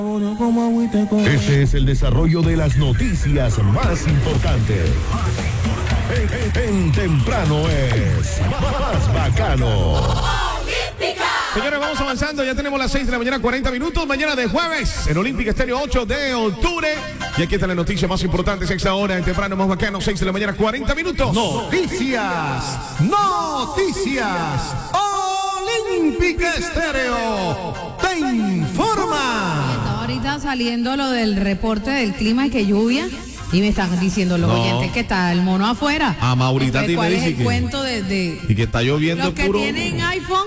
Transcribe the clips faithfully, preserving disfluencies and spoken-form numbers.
Este es el desarrollo de las noticias más importantes. En, en, en temprano es más bacano. Señores, vamos avanzando, ya tenemos las seis de la mañana, cuarenta minutos, mañana de jueves, en Olímpica Estéreo, ocho de octubre. Y aquí está la noticia más importante, sexta hora, en temprano más bacano, seis de la mañana, cuarenta minutos. Noticias, noticias, Olímpica Estéreo, te informa. Está ahorita saliendo lo del reporte del clima y que lluvia. Y me están diciendo los no. oyentes que está el mono afuera. A Maurita me ¿Cuál es el que, cuento de, de... Y que está lloviendo los que puro... tienen iPhone,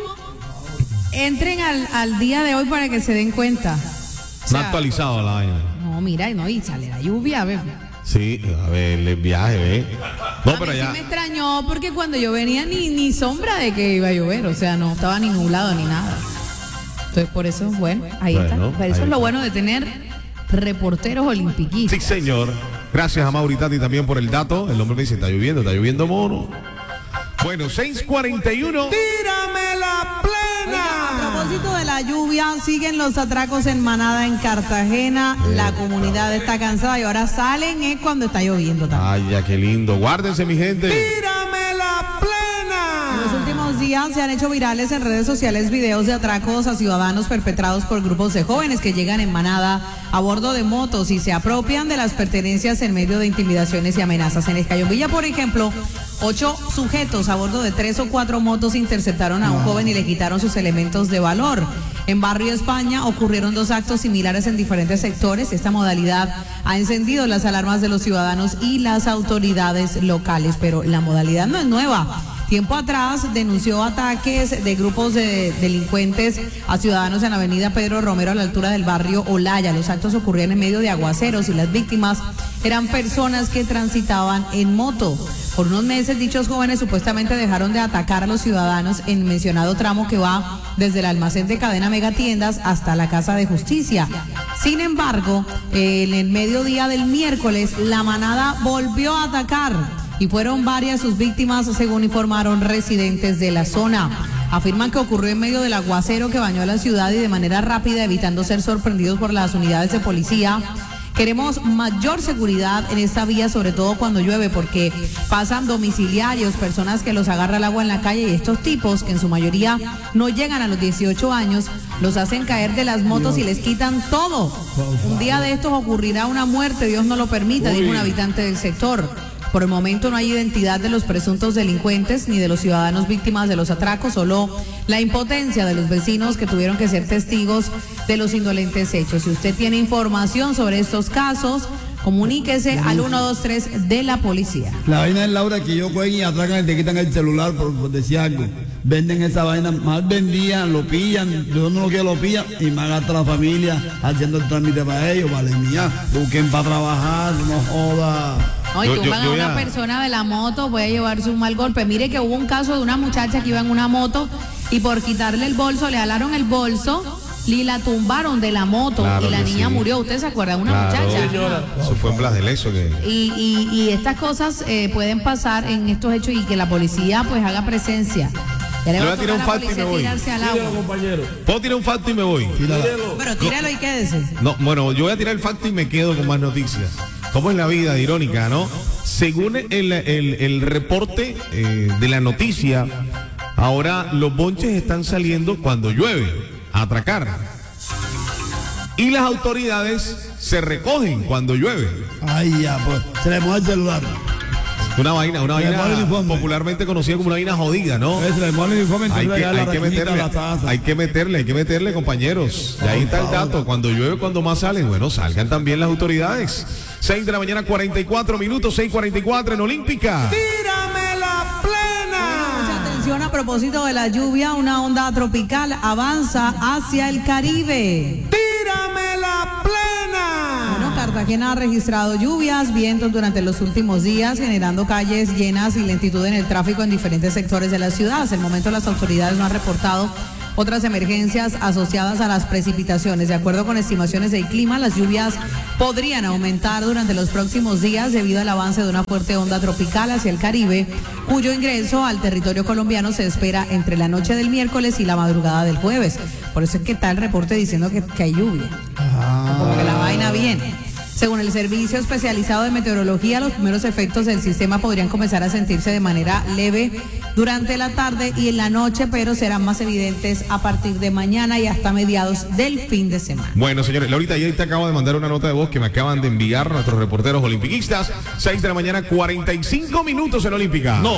entren al, al día de hoy para que se den cuenta. O sea, no actualizado la vaina. No, mira, no, y sale la lluvia, a ver. Sí, a ver, el viaje, ve. No, a pero mí ya. sí me extrañó porque cuando yo venía ni, ni sombra de que iba a llover, o sea, no estaba ni nublado ni nada. Entonces, por eso, bueno, ahí bueno, está. Pero eso ahí es lo bueno de tener reporteros olimpiquistas. Sí, señor. Gracias a Mauritati también por el dato. El hombre me dice, está lloviendo, está lloviendo mono. Bueno, seis cuarenta y uno. ¡Tírame la plena! Oiga, a propósito de la lluvia, siguen los atracos en manada en Cartagena. Eh, la comunidad claro. está cansada y ahora salen es cuando está lloviendo también. Ay, ya qué lindo. Guárdense, mi gente. ¡Tírame la plena! En los últimos días se han hecho virales en redes sociales videos de atracos a ciudadanos perpetrados por grupos de jóvenes que llegan en manada a bordo de motos y se apropian de las pertenencias en medio de intimidaciones y amenazas. En Escayón-Villa, por ejemplo, ocho sujetos a bordo de tres o cuatro motos interceptaron a un joven y le quitaron sus elementos de valor. En Barrio España ocurrieron dos actos similares en diferentes sectores. Esta modalidad ha encendido las alarmas de los ciudadanos y las autoridades locales, pero la modalidad no es nueva. Tiempo atrás denunció ataques de grupos de delincuentes a ciudadanos en la avenida Pedro Romero a la altura del barrio Olaya. Los actos ocurrían en medio de aguaceros y las víctimas eran personas que transitaban en moto. Por unos meses dichos jóvenes supuestamente dejaron de atacar a los ciudadanos en mencionado tramo que va desde el almacén de cadena Megatiendas hasta la Casa de Justicia. Sin embargo, en el mediodía del miércoles la manada volvió a atacar y fueron varias sus víctimas, según informaron residentes de la zona. Afirman que ocurrió en medio del aguacero que bañó la ciudad y de manera rápida, evitando ser sorprendidos por las unidades de policía. Queremos mayor seguridad en esta vía, sobre todo cuando llueve, porque pasan domiciliarios, personas que los agarra el agua en la calle, y estos tipos, que en su mayoría no llegan a los dieciocho años, los hacen caer de las motos y les quitan todo. Un día de estos ocurrirá una muerte, Dios no lo permita, dijo un habitante del sector. Por el momento no hay identidad de los presuntos delincuentes ni de los ciudadanos víctimas de los atracos, solo la impotencia de los vecinos que tuvieron que ser testigos de los indolentes hechos. Si usted tiene información sobre estos casos, comuníquese al uno dos tres de la policía. La vaina es, Laura, que yo cogen y atracan y te quitan el celular por, por decir algo. Venden esa vaina, mal vendían, lo pillan, yo no lo quiero, lo pillan y me gasta la familia haciendo el trámite para ellos, vale mía, busquen para trabajar, no joda. Hoy tumban a una persona de la moto, puede llevarse un mal golpe. Mire que hubo un caso de una muchacha que iba en una moto y por quitarle el bolso, le jalaron el bolso y la tumbaron de la moto, claro, y la niña sí. murió. ¿Usted se acuerda? Una claro, muchacha. Señora. Eso fue en Blas del Eso. Que... Y, y, y estas cosas eh, pueden pasar en estos hechos y que la policía pues haga presencia. Ya le voy a tirar un facto y me voy. Tíralo, compañero. ¿Puedo tirar un facto y me voy? Tíralo. Pero tíralo y quédese. No, bueno, yo voy a tirar el facto y me quedo con más noticias. ¿Cómo es la vida de irónica, no? Según el, el, el reporte eh, de la noticia, ahora los bonches están saliendo cuando llueve a atracar. Y las autoridades se recogen cuando llueve. Ay, ya, pues, se le moja el celular. Una vaina, una vaina popularmente conocida como una vaina jodida, ¿no? Es, le el uniforme, hay, que, hay, que meterle, hay que meterle, hay que meterle, compañeros. Y ahí está el dato. Cuando llueve, cuando más salen, bueno, salgan también las autoridades. seis de la mañana, cuarenta y cuatro minutos, seis cuarenta y cuatro en Olímpica. ¡Tírame la plena! Mucha atención a propósito de la lluvia, una onda tropical avanza hacia el Caribe. ¡Tírame la plena! Bueno, Cartagena ha registrado lluvias, vientos durante los últimos días, generando calles llenas y lentitud en el tráfico en diferentes sectores de la ciudad. Hasta el momento las autoridades no han reportado otras emergencias asociadas a las precipitaciones. De acuerdo con estimaciones del clima, las lluvias podrían aumentar durante los próximos días debido al avance de una fuerte onda tropical hacia el Caribe, cuyo ingreso al territorio colombiano se espera entre la noche del miércoles y la madrugada del jueves. Por eso es que está el reporte diciendo que, que hay lluvia. Ah, viene. Según el Servicio Especializado de Meteorología, los primeros efectos del sistema podrían comenzar a sentirse de manera leve durante la tarde y en la noche, pero serán más evidentes a partir de mañana y hasta mediados del fin de semana. Bueno, señores, Laurita, ya te acabo de mandar una nota de voz que me acaban de enviar nuestros reporteros olimpiquistas. seis de la mañana, cuarenta y cinco minutos en Olímpica. No.